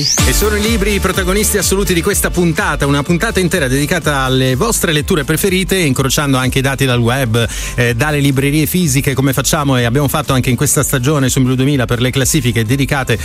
E sono i libri i protagonisti assoluti di questa puntata, una puntata intera dedicata alle vostre letture preferite, incrociando anche i dati dal web, dalle librerie fisiche, come facciamo e abbiamo fatto anche in questa stagione su Blu 2000 per le classifiche dedicate